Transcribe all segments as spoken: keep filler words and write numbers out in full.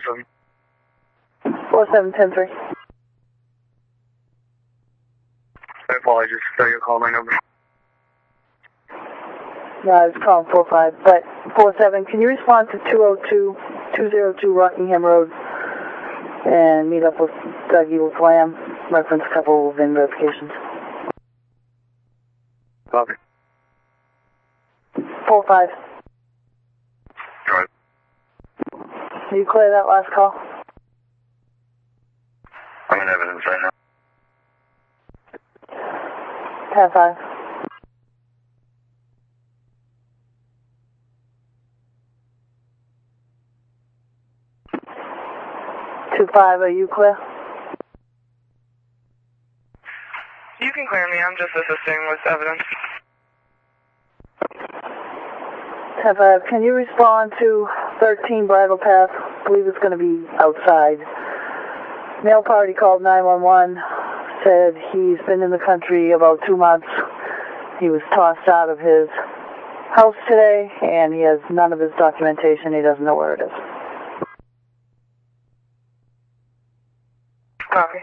seven. four seven ten three. I apologize that you called my number. No, I was calling four five, but four seven, can you respond to two oh two, two oh two Rockingham Road and meet up with Doug Eagle Slam, reference a couple of V I N verifications? Copy. four five. Go ahead. Can you clear that last call? I'm in evidence right now. ten five. two five, are you clear? You can clear me, I'm just assisting with evidence. ten five, can you respond to thirteen Bridle Path? I believe it's going to be outside. Male party called nine one one, said he's been in the country about two months. He was tossed out of his house today, and he has none of his documentation. He doesn't know where it is. Copy.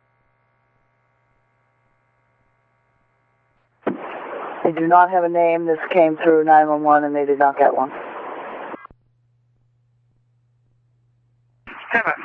They do not have a name. This came through nine one one, and they did not get one. ten five.